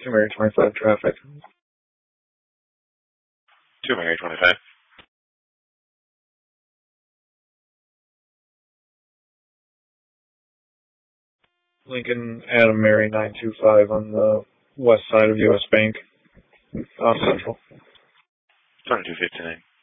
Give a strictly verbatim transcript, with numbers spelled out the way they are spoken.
two Mary twenty-five traffic. two Mary twenty-five. Lincoln Adam Mary nine two five on the west side of U S Bank, on Central. twenty-two fifty-nine.